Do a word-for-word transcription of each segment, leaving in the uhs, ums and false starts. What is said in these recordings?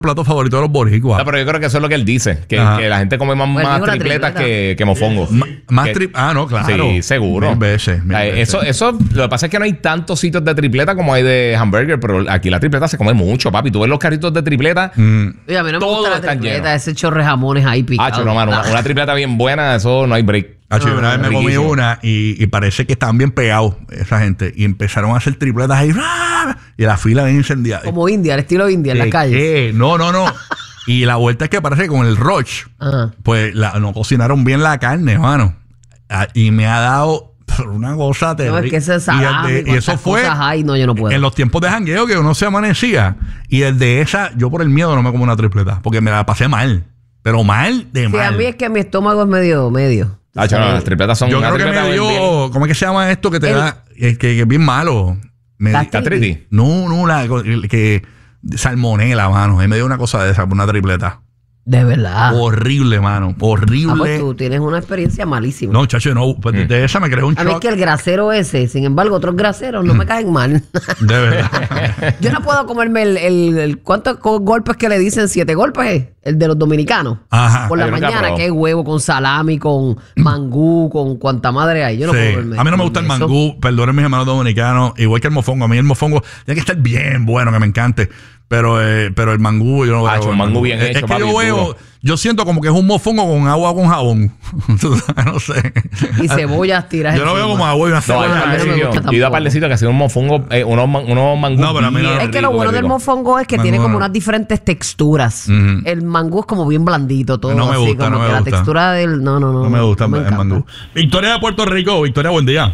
platos favoritos de los boricuas. No, pero yo creo que eso es lo que él dice. Que, que la gente come más, Pues más dijo la tripletas tripleta. que, que mofongo. Ma- más Que- tri- Ah, no, claro. Sí, seguro. Mil veces. mil Eh, veces. Eso, eso, lo que pasa es que no hay tantos sitios de tripleta como hay de hamburger, pero aquí la tripleta se come mucho, papi. Tú ves los carritos de tripleta. Mm. Oye, a mí no me Todos gusta la están tripleta, llenos. ese chorre jamones ahí picado. Ah, no, mano, una, una tripleta bien buena, eso no hay break. Hacho, yo una vez me comí riquísimo. una y, y parece que estaban bien pegados esa gente. Y empezaron a hacer tripletas ahí. ¡ah! Y la fila bien incendiada. Como India, al estilo India en las ¿Qué, calles. qué? No, no, no. Y la vuelta es que parece que con el roach, Ajá. pues la- no cocinaron bien la carne, hermano. Ah, Y me ha dado una cosa terrible. No, es que ese Y el salami, de- y, cuántas eso fue cosas hay, no, yo no puedo. en los tiempos de jangueo que uno se amanecía. Y el de esa, yo por el miedo no me como una tripleta. Porque me la pasé mal. Pero mal de Sí, mal. a mí es que mi estómago es medio, medio. Ah, no, las tripletas son Yo una creo que tripleta me bien- bien- dio. ¿Cómo es que se llama esto que te El- da? Es que, que es bien malo. Me di- Gastritis. no, no, la el que salmonela, mano. Ahí me dio una cosa de esa, una tripleta. De verdad. Horrible, mano. Horrible. Ah, pues tú tienes una experiencia malísima. No, chacho, no. Pues de- de esa me creó un A mí es shock. que el grasero ese, sin embargo, otros graseros no me caen mal. De verdad. Yo no puedo comerme el, el, el- ¿cuántos co- golpes que le dicen? ¿Siete golpes? es? El de los dominicanos. Ajá. Por la Yo nunca he mañana, probado. que es huevo con salami, con mangú, con cuanta madre hay. Yo no Sí. puedo comerme A mí no me gusta el eso. mangú, perdonen mis hermanos dominicanos, igual que el mofongo. A mí el mofongo tiene que estar bien bueno, que me encante. Pero, eh, pero el mangú, yo no Ah, veo. el mangú bien Es- hecho, Es que papi, yo veo, duro. yo siento como que es un mofongo con agua con jabón. Tú sabes, no sé. Y cebollas tiras Yo lo veo encima. como agua y una No, cebolla. hay a mí no me parlecito. gusta Yo he ido a tampoco. parlecito que hacen un mofongo, eh, unos, man- unos mangú. No, pero a mí no- bien Es que lo rico, bueno bien del rico. mofongo es que Mangú tiene como no. unas diferentes texturas. Ujú. El mangú es como bien blandito todo. No me así, gusta, como no me que gusta. la textura del. No, no, no. No me gusta no el encanta. mangú. Victoria de Puerto Rico. Victoria, buen día.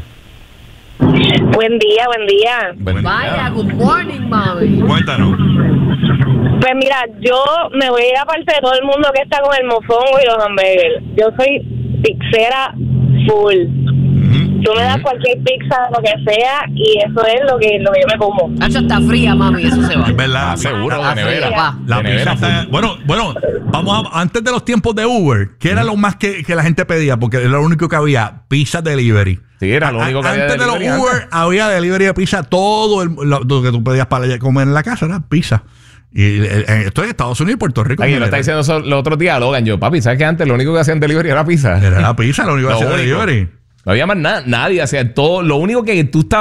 Buen día, buen día. Buen día. Vaya, good morning, mami. Cuéntanos. Pues mira, yo me voy a ir aparte de todo el mundo que está con el mofongo y los hamburgues. Yo soy pizzera full. Tú me das cualquier pizza, lo que sea, y eso es lo que, lo que yo me como. Hacho está fría, mami, eso se va. Es verdad. Ah, seguro, Ah, de nevera. sí, papá. La De pizza nevera está- full. bueno, bueno, vamos a, antes de los tiempos de Uber, ¿qué era lo más que, que la gente pedía? Porque era lo único que había, pizza delivery. Sí, era lo único que A- había Antes de, delivery los Uber antes. había delivery de pizza, todo el- lo, lo que tú pedías para comer en la casa era pizza. Y eh, eh, esto es Estados Unidos y Puerto Rico. Ay, en lo está general. diciendo eso los otros días a Logan. Yo, papi, ¿sabes que antes lo único que hacían delivery era pizza? Era la pizza, lo único que Lo hacía único. delivery. No había más nada, nadie hacía todo. Lo único que tú estabas